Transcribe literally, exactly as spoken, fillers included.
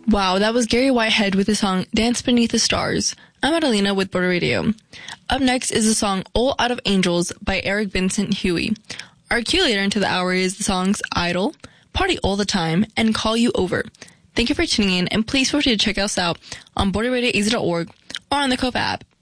Wow, that was Gary Whitehead with the song Dance Beneath the Stars. I'm Adelina with Border Radio. Up next is the song All Out of Angels by Eric Vincent Huey. Our cue later into the hour is the songs Idol, Party All the Time, and Call You Over. Thank you for tuning in, and please feel free to check us out on border radio a z dot org or on the Cove app.